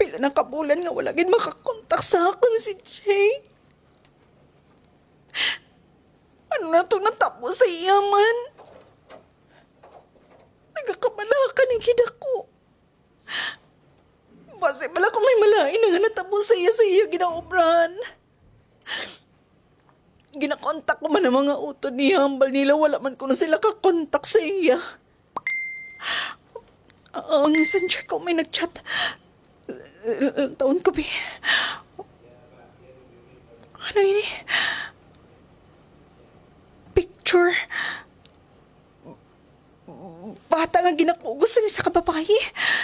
Pila ng kabulan nga wala gid makakontak sa akon si Jay. Ano na itong natapos sa iya man? Nagkakabala ni gid ako. Base pala kung may malain na nga natapos sa iya ginaobran. Ginakontak ko man ang mga utod ni Hambal nila, wala man ko na sila kakontak sa iya. Ang messenger ko may nagchat. Taon ko, Bi. Ano ini? Picture. Bata nga ginakugos ng isa ka babae.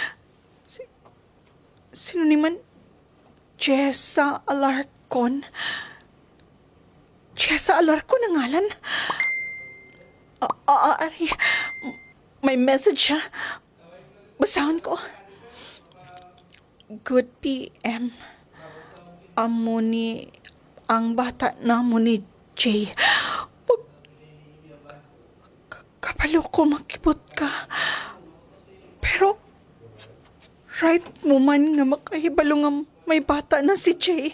Sino ni man? Jessa Alarcon. Jessa Alarcon ang ngalan? Ari. May message siya. Basahan ko. Good PM. Amo ni ang bata na mo ni Jay. Kapalo ko makibot ka. Pero, right mo man nga makahibalo nga may bata na si Jay.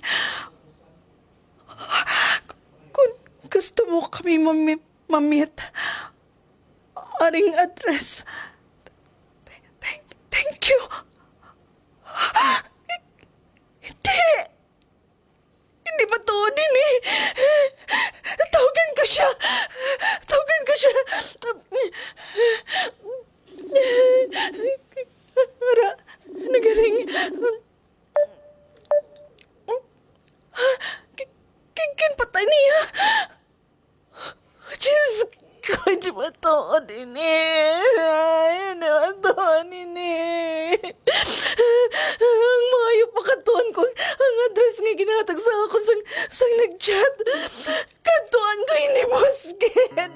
Kung gusto mo kami mamit, aring address. Thank you. Hindi. Hindi ba to din eh? Tawagan ko siya. Ara, nagaring. Kinpatay niya. Diyos ko, di ba to din eh? Di ba to din eh? Ang maayo pa katuan ko. Ang address nga ginatag sa akon sang nag-chat. Katuan ko hindi basket.